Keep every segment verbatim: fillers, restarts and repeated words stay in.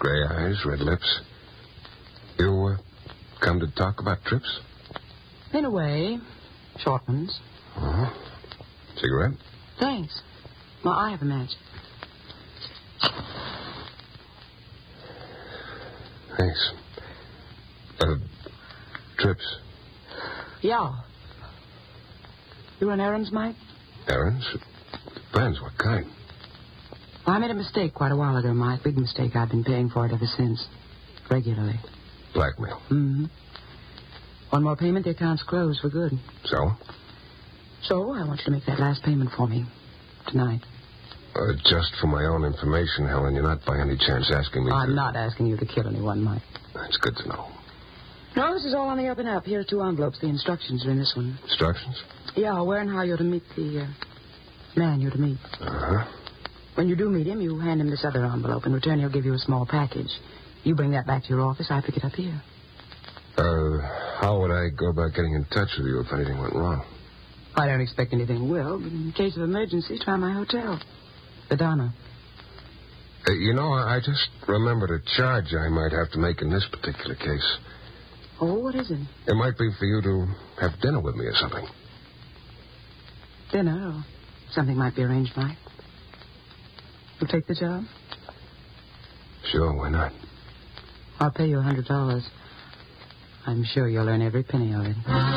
Gray eyes, red lips. You uh, come to talk about trips? In a way. Short ones. Uh-huh. Cigarette? Thanks. Well, I have a match. Thanks. Uh, trips? Yeah. You run errands, Mike? Errands? Depends. What kind? Well, I made a mistake quite a while ago, Mike. Big mistake. I've been paying for it ever since. Regularly. Blackmail? Mm-hmm. One more payment, the account's closed for good. So? So, I want you to make that last payment for me. Tonight. Uh, just for my own information, Helen, you're not by any chance asking me I'm to... not asking you to kill anyone, Mike. That's good to know. No, this is all on the up and up. Here are two envelopes. The instructions are in this one. Instructions? Yeah, where and how you're to meet the uh, man you're to meet. Uh-huh. When you do meet him, you hand him this other envelope. In return, he'll give you a small package. You bring that back to your office. I pick it up here. Uh, how would I go about getting in touch with you if anything went wrong? I don't expect anything will, but in case of emergency, try my hotel. The Donna. Uh, you know, I just remembered a charge I might have to make in this particular case. Oh, what is it? It might be for you to have dinner with me or something. Dinner or something might be arranged, Mike. You'll take the job? Sure, why not? I'll pay you a hundred dollars. I'm sure you'll earn every penny of it.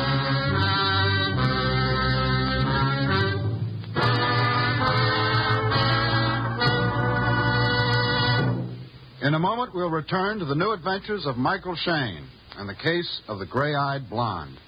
In a moment, we'll return to the new adventures of Michael Shayne and the case of the gray-eyed blonde.